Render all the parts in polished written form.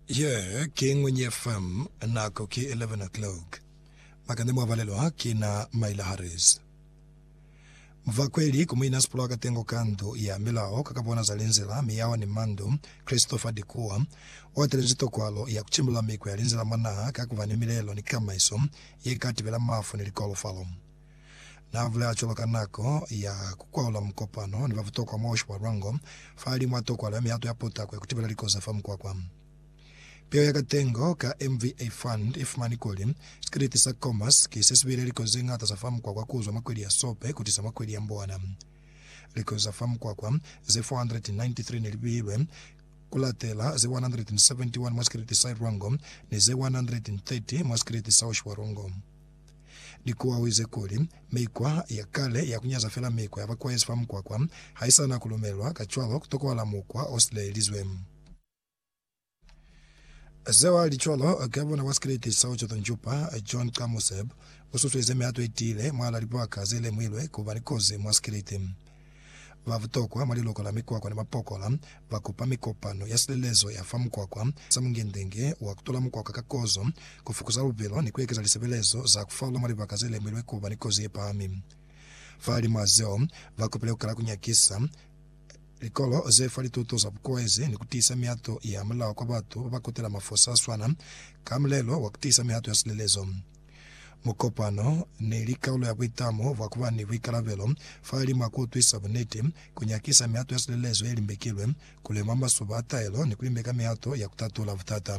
Yeah, King when you fam na koki 11 o'clock. Makande mwavalelo haki na Maila Harris. Mvakweli kumina sploga tengo kando ya milao kakabona zalinzela miyawa ni mando Christopher Dikua waterezito kwalo ya kuchimbula miku ya linzela mana kakuvani milelo ni kama iso yekati vela mafu nilikolo falo. Na vile acholoka nako ya kukwala mkopano ni vavutoka moshi wa rango fali mwatoko ala miyato ya pota kwa kutibela likoza famu kwa. Pia yakatengo ka MVA Fund ifumani kuli skriti sa commerce kisesibile likoze ngata za famu kwa kuzwa makweli ya sope kutisa makweli ya mbwana. Likoza famu kwa ze 493 nilibiwe kulatela ze 171 maskriti sa rango ni ze 130 maskriti sa oshwarongo. Dikuwa wize kuli meikwa ya kale ya kunyaza fela meikwa ya bakwa yesu famu kwa haisa na kulumelwa kachwalo kutoko wala mukwa osle elizwem. Zewa licholo gavana waskriti saucho tonjupa John Kamoseb ususu izeme hatu itile mwala lipoa kazile mwilwe kubanikoze mwaskriti. Vavutokwa maliloko la mikwa kwa ni mapokola vakupa mikopano ya silelezo ya famu kwa samungendenge wa kutula mkwa kakakozo kufukuza rubilo ni kuekeza lisebelezo za kufalo malipa kazile mwilwe kubanikoze ye paami. Fali mazeo vakupele ukala kunyakisa likolo zefali tuto za bukwezi ni kutisa miato ya mlao kwa batu bakutela mafosa swana kamlelo wakutisa miato ya silelezo. Mukopano ni likaulo ya buitamo wakuvani wikalavelo fali makutu isabuneti kunyakisa miato ya silelezo elimbekilwe kule mamba subata elo ni kulimbeka miato ya kutatula vutata.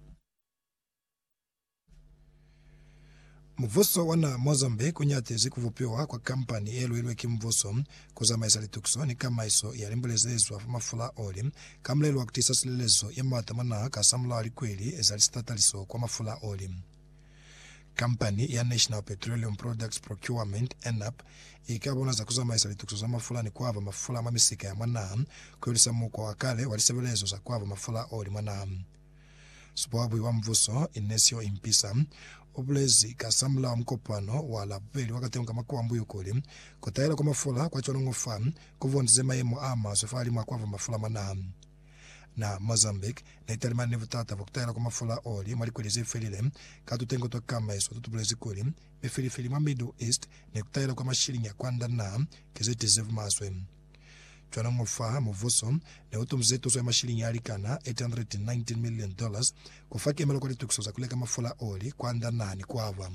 Mvuso wana Mozambique kunyatezi kuvupiwa kwa kampani elu ilwe kimvuso kuzama isali tukso ni kama iso ya limbulezezwa mafula oli kamlelu wa kutisa silelezo ya matamana kasamla alikweli ezali stataliso kwa mafula oli. Kampani ya National Petroleum Products Procurement NAP ikabona za kuzama isali tukso za mafula ni kwava mafula mamisika ya mana kuelisa muko wakale walisebelezo za kwava mafula oli mana. Subabu wa mvuso Inesio Impisa obulezi kasamla mkopano wala beli wakatenga makuwa mbuyo kuli kutaela kwa mafula kwa chonongo fam kuvonze mayemo ama sofali makwava mafula mana. Na Mozambique na italimani vutata vakutaela kwa mafula oli malikweleze felile katutengo to kama iso tutubulezi kuli mefilifili ma Middle East ne kutaela kwa mashilingi ya kwanda na kezeti zevu maswe. Chonongo fa muvuso ne utumzeto so ya mashilingi alikana $819 million kufaki emelo kwa litukso za kuleka mafula oli kwanda nani kwava.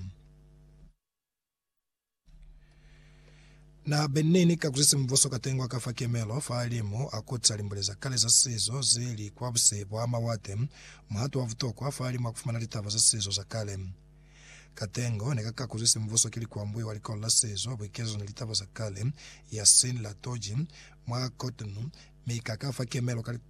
Na Benini kakuzisi mvuso katengwa kafaki emelo faalimu akutsa limbuleza kale za sezo zili kwa busebo ama wate mahatu wavutokwa faalimu akufumana litava za sezo za kale. Katengo nekaka kuzisi mvuso kili kwa mbui walikola la sezo bwikezo nilitava za kale ya sin la toji mwa kotonu mika kafaki emelo